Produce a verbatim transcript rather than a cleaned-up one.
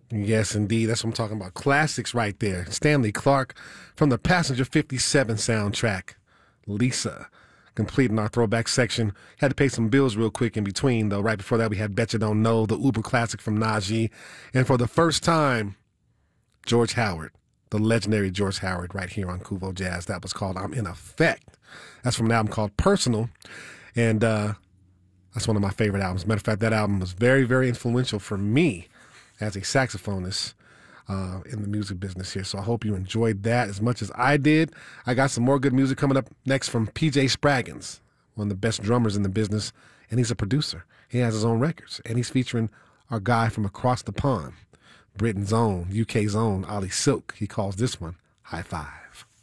Yes, indeed. That's what I'm talking about. Classics right there. Stanley Clarke from the Passenger fifty-seven soundtrack. Lisa. Completing our throwback section. Had to pay some bills real quick in between, though. Right before that, we had Betcha Don't Know, the Uber classic from Najee. And for the first time, George Howard, the legendary George Howard, right here on Kuvo Jazz. That was called I'm in Effect. That's from an album called Personal. And uh, that's one of my favorite albums. Matter of fact, that album was very, very influential for me as a saxophonist uh, in the music business here. So I hope you enjoyed that as much as I did. I got some more good music coming up next from P J Spraggins, one of the best drummers in the business, and he's a producer. He has his own records, and he's featuring our guy from across the pond, Britain's own, U K's own, Ollie Silk. He calls this one High Five.